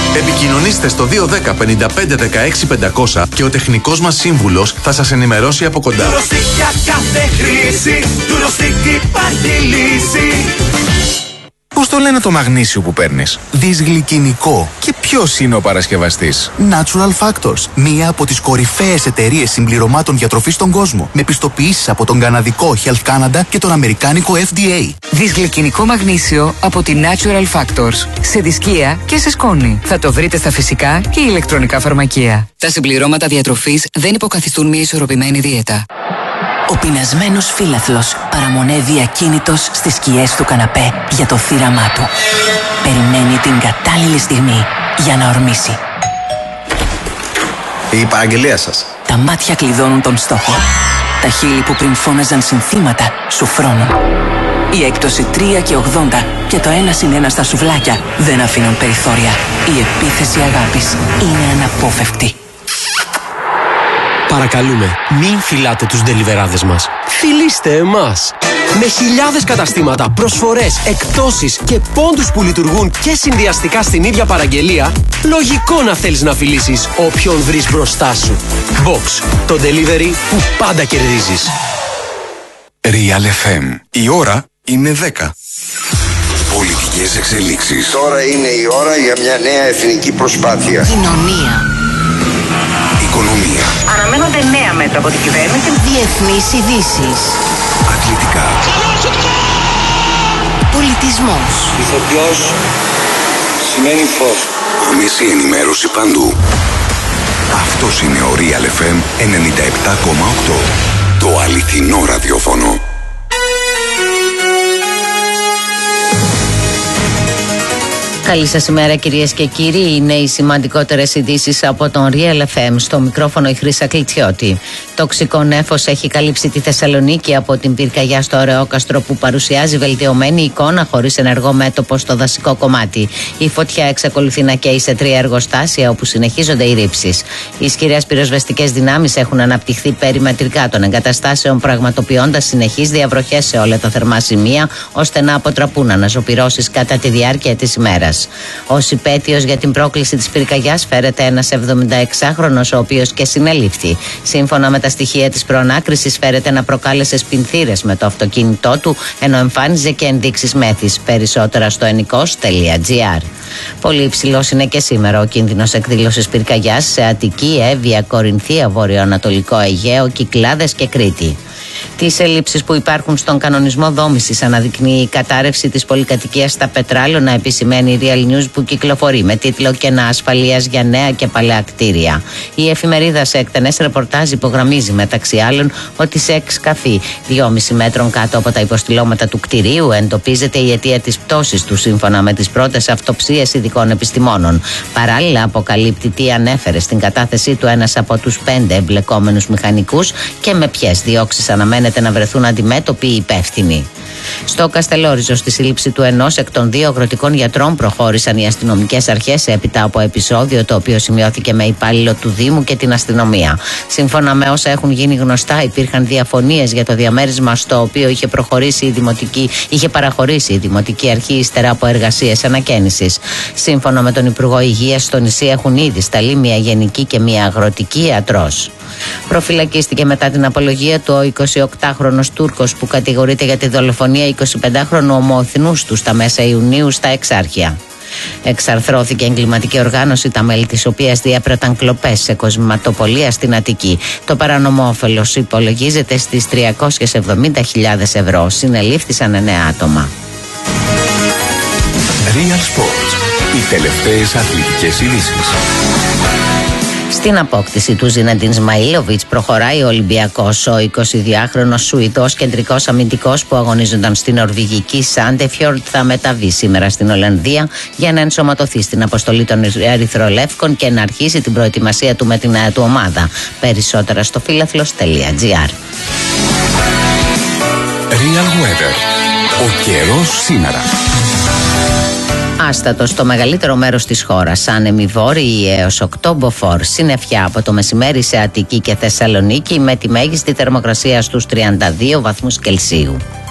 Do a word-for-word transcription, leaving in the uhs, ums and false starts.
Επικοινωνήστε στο δύο ένα μηδέν πέντε πέντε δεκαέξι πεντακόσια και ο τεχνικός μας σύμβουλος θα σας ενημερώσει από κοντά. Ντουροστικ για κάθε χρήση, Ντουροστικ υπάρχει λύση. Πώς το λένε το μαγνήσιο που παίρνεις? Δυσγλυκινικό. Και ποιος είναι ο παρασκευαστής? Natural Factors. Μία από τις κορυφαίες εταιρείες συμπληρωμάτων διατροφής στον κόσμο. Με πιστοποιήσεις από τον καναδικό Health Canada και τον αμερικάνικο F D A. Δυσγλυκινικό μαγνήσιο από τη Natural Factors. Σε δισκία και σε σκόνη. Θα το βρείτε στα φυσικά και ηλεκτρονικά φαρμακεία. Τα συμπληρώματα διατροφής δεν υποκαθιστούν μια ισορροπημένη δίαιτα. Ο πεινασμένος φύλαθλος παραμονεύει ακίνητος στις σκιές του καναπέ για το θύραμά του. Περιμένει την κατάλληλη στιγμή για να ορμήσει. Η παραγγελία σας. Τα μάτια κλειδώνουν τον στόχο. Τα χείλη που πριν φώναζαν συνθήματα σου φρώνουν. Η έκπτωση τρία και ογδόντα και το ένα συν ένα στα σουβλάκια δεν αφήνουν περιθώρια. Η επίθεση αγάπης είναι αναπόφευκτη. Παρακαλούμε, μην φυλάτε τους ντελιβεράδες μας. Φιλήστε εμάς! Με χιλιάδες καταστήματα, προσφορές, εκπτώσεις και πόντους που λειτουργούν και συνδυαστικά στην ίδια παραγγελία, λογικό να θέλεις να φιλήσεις όποιον βρεις μπροστά σου. Box, το delivery που πάντα κερδίζεις. Real εφ εμ. Η ώρα είναι δέκα. Πολιτικές εξελίξεις. Τώρα είναι η ώρα για μια νέα εθνική προσπάθεια. Κοινωνία. Οικονομία. Αναμένονται νέα μέτρα από την κυβέρνηση. Διεθνείς ειδήσεις. Αθλητικά. Πολιτισμός. Ηθοποιός σημαίνει φως. Άμεση ενημέρωση παντού. Αυτός είναι ο Real εφ εμ ενενήντα επτά κόμμα οκτώ. Το αληθινό ραδιόφωνο. Καλή σας ημέρα κυρίες και κύριοι. Είναι οι σημαντικότερες ειδήσεις από τον Real εφ εμ. Στο μικρόφωνο η Χρύσα Κλιτσιώτη. Τοξικό νέφος έχει καλύψει τη Θεσσαλονίκη από την πυρκαγιά στο Ωρεόκαστρο που παρουσιάζει βελτιωμένη εικόνα χωρίς ενεργό μέτωπο στο δασικό κομμάτι. Η φωτιά εξακολουθεί να καίει σε τρία εργοστάσια όπου συνεχίζονται οι ρήψεις. Οι ισχυρές πυροσβεστικές δυνάμεις έχουν αναπτυχθεί περιμετρικά των εγκαταστάσεων, πραγματοποιώντας συνεχείς διαβροχές σε όλα τα θερμά σημεία ώστε να αποτραπούν αναζωπυρώσεις κατά τη διάρκεια της ημέρας. Ως υπέτειος για την πρόκληση της πυρκαγιάς φέρεται ένας εβδομηνταεξάχρονος ο οποίος και συνελήφθη. Σύμφωνα με τα στοιχεία της προανάκρισης φέρεται να προκάλεσε σπινθήρες με το αυτοκίνητό του ενώ εμφάνιζε και ενδείξεις μέθης. Περισσότερα στο ενικός τελεία τζι άρ. Πολύ υψηλός είναι και σήμερα ο κίνδυνος εκδήλωσης πυρκαγιάς σε Αττική, Εύβοια, Κορινθία, Βορειοανατολικό Αιγαίο, Κυκλάδες και Κρήτη. Τις ελλείψεις που υπάρχουν στον κανονισμό δόμησης αναδεικνύει η κατάρρευση της πολυκατοικίας στα Πετράλωνα, επισημαίνει η Real News που κυκλοφορεί με τίτλο «Κενά ασφαλείας για νέα και παλαιά κτίρια». Η εφημερίδα σε εκτενές ρεπορτάζ υπογραμμίζει μεταξύ άλλων ότι σε εξκαφή δυόμισι μέτρων κάτω από τα υποστηλώματα του κτηρίου εντοπίζεται η αιτία της πτώσης του, σύμφωνα με τις πρώτες αυτοψίες ειδικών επιστημόνων. Παράλληλα, αποκαλύπτει τι ανέφερε στην κατάθεσή του ένας από τους πέντε εμπλεκόμενους μηχανικούς και με ποιες διώξεις αναμένεται να βρεθούν αντιμέτωποι οι υπεύθυνοι. Στο Καστελόριζο, στη σύλληψη του ενός εκ των δύο αγροτικών γιατρών προχώρησαν οι αστυνομικές αρχές έπειτα από επεισόδιο το οποίο σημειώθηκε με υπάλληλο του Δήμου και την αστυνομία. Σύμφωνα με όσα έχουν γίνει γνωστά, υπήρχαν διαφωνίες για το διαμέρισμα στο οποίο είχε, προχωρήσει η δημοτική, είχε παραχωρήσει η Δημοτική Αρχή ύστερα από εργασίες ανακαίνησης. Σύμφωνα με τον Υπουργό Υγείας, στο νησί έχουν ήδη σταλεί μια γενική και μια αγροτική ιατρός. Προφυλακίστηκε μετά την απολογία του ο εικοσιοκτάχρονος Τούρκος που κατηγορείται για τη δολοφονία εικοσιπεντάχρονου ομοεθνούς του στα μέσα Ιουνίου στα Εξάρχεια. Εξαρθρώθηκε εγκληματική οργάνωση, τα μέλη της οποίας διέπραταν κλοπές σε κοσματοπολία στην Αττική. Το παράνομο όφελος υπολογίζεται στις τριακόσιες εβδομήντα χιλιάδες ευρώ. Συνελήφθησαν εννέα άτομα. Real Sports. Οι τελευταίες αθλητικές ειδήσεις. Στην απόκτηση του Ζιναντίν Σμαήλοβιτς προχωράει ο Ολυμπιακός. Ο εικοσιδυάχρονος Σουηδός κεντρικός αμυντικός που αγωνίζονταν στην νορβηγική Σάντεφιορντ θα μεταβεί σήμερα στην Ολλανδία για να ενσωματωθεί στην αποστολή των Ερυθρολεύκων και να αρχίσει την προετοιμασία του με την νέα του ομάδα. Περισσότερα στο φίλαθλος τελεία τζι άρ. Real Weather. Ο καιρός σήμερα. Άστατο στο μεγαλύτερο μέρος της χώρας, άνεμοι βόρειοι έως οκτώ μποφόρ, συννεφιά από το μεσημέρι σε Αττική και Θεσσαλονίκη με τη μέγιστη θερμοκρασία στους τριάντα δύο βαθμούς Κελσίου.